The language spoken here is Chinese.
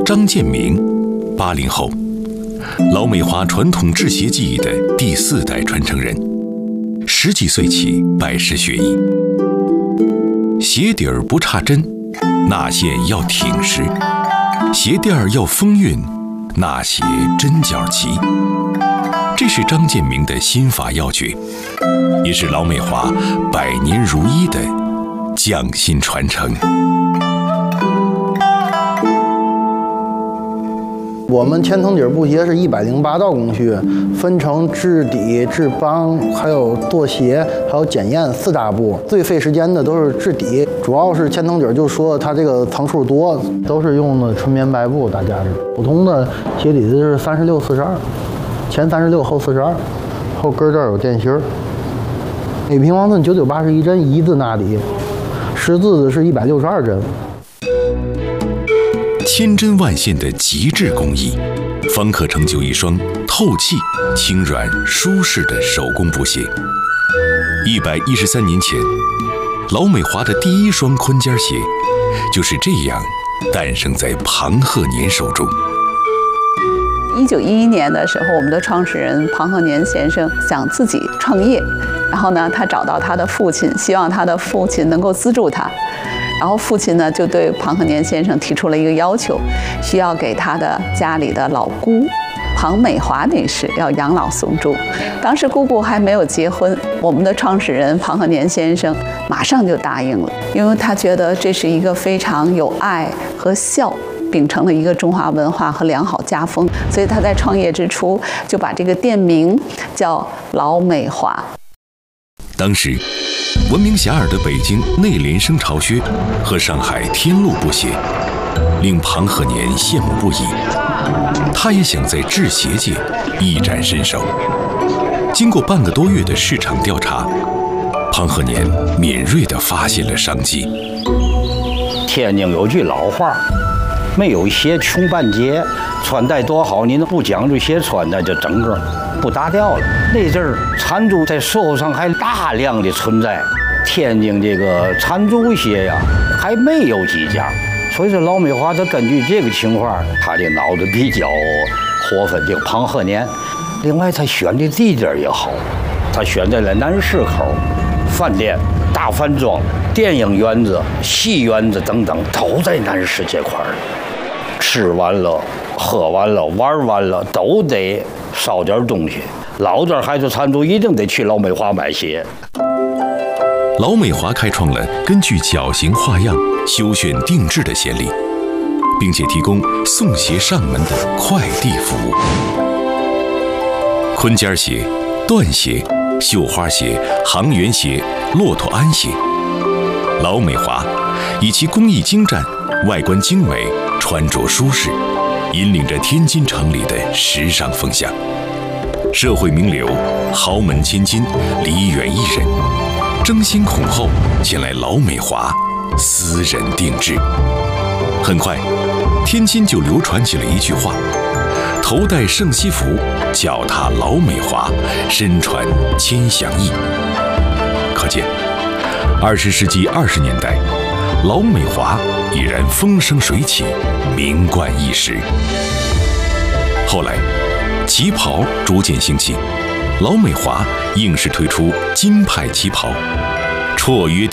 张建明，80后，老美华传统制鞋技艺的第4代传承人，10几岁起拜师学艺。鞋底儿不差针，纳线要挺实；鞋垫儿要风韵，纳鞋针脚齐。这是张建明的心法要诀，也是老美华100年如一的匠心传承。 我们千层底布鞋是108道工序，分成制底、制帮，还有做鞋，还有检验4大步。最费时间的都是制底，主要是千层底，就说它这个层数多，都是用的纯棉白布，大家是普通的鞋底子是36、42，前36后42，后跟这儿有垫芯儿。每平方寸9981针1字纳底，10字的是162针。 千针万线的极致工艺，方可成就一双透气、轻软、舒适的手工布鞋。113年前，老美华的第1双昆尖鞋就是这样诞生在庞鹤年手中。 1911年的时候，我们的创始人庞鹤年先生想自己创业，然后呢，他找到他的父亲，希望他的父亲能够资助他。然后父亲呢，就对庞鹤年先生提出了一个要求，需要给他的家里的老姑庞美华女士要养老送终。当时姑姑还没有结婚，我们的创始人庞鹤年先生马上就答应了，因为他觉得这是一个非常有爱和孝，秉承了一个中华文化和良好家风，所以他在创业之初就把这个店名叫老美华。 当时闻名遐迩的北京内联升巢靴和上海天路布鞋令庞鹤年羡慕不已，他也想在制鞋界一展身手。经过半个多月的市场调查，庞鹤年敏锐地发现了商机。 天津有句老话，没有鞋穷半截，穿戴多好，你不讲究鞋穿戴，就整个不搭调了。那阵儿缠珠在社会上还大量的存在，天津这个缠珠鞋呀还没有几家，所以说老美华他根据这个情况，他这脑子比较活分，这个庞鹤年。另外他选的地点也好，他选在了南市口、饭店、大饭庄、电影院子、戏院子等等，都在南市这块儿。吃完了、喝完了、玩完了，都得烧点东西。老点孩子缠珠一定得去老美华买鞋。 老美华开创了根据脚型花样修选定制的先例，并且提供送鞋上门的快递服务。昆尖鞋、缎鞋、绣花鞋、杭源鞋、骆驼鞍鞋，老美华以其工艺精湛、外观精美、穿着舒适，引领着天津城里的时尚风向。社会名流、豪门千金、梨园艺人争先恐后前来老美华私人定制。很快，天津就流传起了一句话：头戴圣西服，脚踏老美华，身传千祥意。可见20世纪20年代，老美华已然风生水起，名冠一时。后来旗袍逐渐兴起，老美华硬是推出金派旗袍，绰约